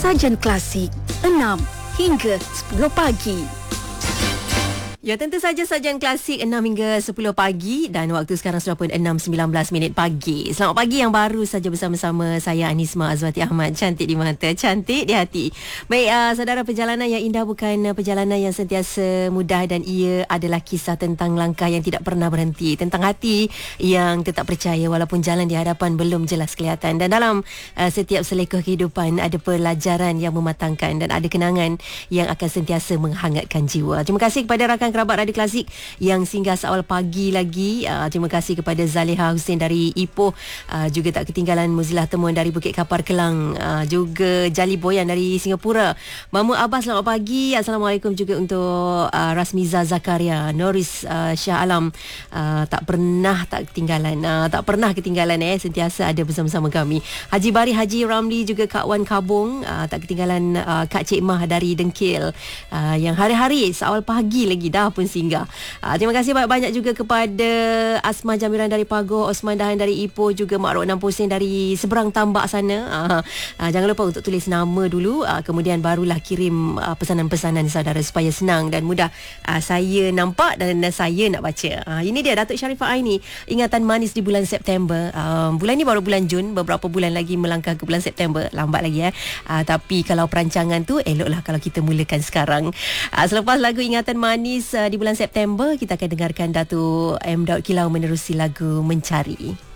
Sajian Klasik 6 hingga 10 pagi. Ya, tentu saja sajian klasik 6 hingga 10 pagi dan waktu sekarang sudah pun 6.19 pagi. Selamat pagi yang baru saja bersama-sama saya Anisma Azwati Ahmad. Cantik di mata, cantik di hati. Baik, saudara, perjalanan yang indah bukan perjalanan yang sentiasa mudah dan ia adalah kisah tentang langkah yang tidak pernah berhenti, tentang hati yang tetap percaya walaupun jalan di hadapan belum jelas kelihatan. Dan dalam setiap selekoh kehidupan ada pelajaran yang mematangkan dan ada kenangan yang akan sentiasa menghangatkan jiwa. Terima kasih kepada rakan kerabat Radio Klasik yang singgah seawal pagi lagi. Terima kasih kepada Zaliha Hussein dari Ipoh, juga tak ketinggalan Muzilah Temuan dari Bukit Kapar Kelang, juga Jali Boyan dari Singapura. Mamu Abbas, selamat pagi. Assalamualaikum juga untuk Rasmiza Zakaria, Noris Shah Alam, tak pernah ketinggalan sentiasa ada bersama-sama kami. Haji Bari, Haji Ramli, juga Kak Wan Kabung, tak ketinggalan Kak Cik Mah dari Dengkil, yang hari-hari seawal pagi lagi dah pun singgah. Terima kasih banyak-banyak juga kepada Asma Jamiran dari Pagoh, Osman Dahan dari Ipoh, juga Mak Rok Nam Posin dari seberang tambak sana. Jangan lupa untuk tulis nama dulu, kemudian barulah kirim pesanan-pesanan saudara supaya senang dan mudah saya nampak dan saya nak baca. Ini dia Datuk Sharifah Aini, ingatan manis di bulan September. Bulan ni baru bulan Jun, beberapa bulan lagi melangkah ke bulan September, lambat lagi tapi kalau perancangan tu eloklah kalau kita mulakan sekarang. Selepas lagu Ingatan Manis di bulan September, kita akan dengarkan Datuk M. Daud Kilau menerusi lagu Mencari.